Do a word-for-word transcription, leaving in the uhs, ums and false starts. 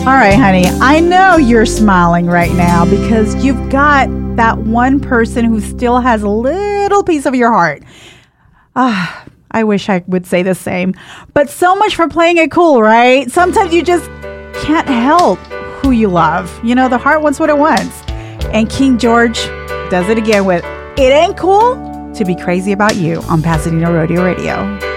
All right, honey, I know you're smiling right now because you've got that one person who still has a little piece of your heart. Ah, I wish I would say the same. But so much for playing it cool, right? Sometimes you just can't help who you love. You know, the heart wants what it wants. And King George does it again with It Ain't Cool to Be Crazy About You on Pasadena Rodeo Radio.